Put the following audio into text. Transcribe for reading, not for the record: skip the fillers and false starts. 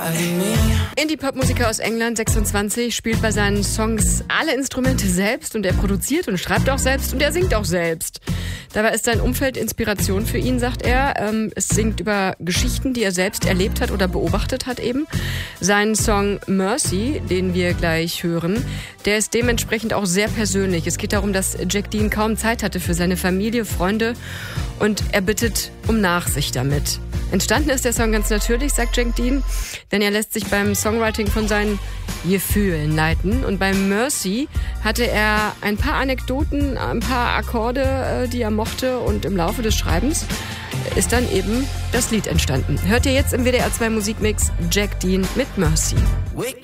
Indie-Pop-Musiker aus England, 26, spielt bei seinen Songs alle Instrumente selbst und er produziert und schreibt auch selbst und er singt auch selbst. Dabei ist sein Umfeld Inspiration für ihn, sagt er. Es singt über Geschichten, die er selbst erlebt hat oder beobachtet hat eben. Sein Song Mercy, den wir gleich hören, der ist dementsprechend auch sehr persönlich. Es geht darum, dass Jack Dean kaum Zeit hatte für seine Familie, Freunde und er bittet um Nachsicht damit. Entstanden ist der Song ganz natürlich, sagt Jack Dean, denn er lässt sich beim Songwriting von seinen Gefühlen leiten. Und beim Mercy hatte er ein paar Anekdoten, ein paar Akkorde, die er mochte. Und im Laufe des Schreibens ist dann eben das Lied entstanden. Hört ihr jetzt im WDR 2 Musikmix Jack Dean mit Mercy.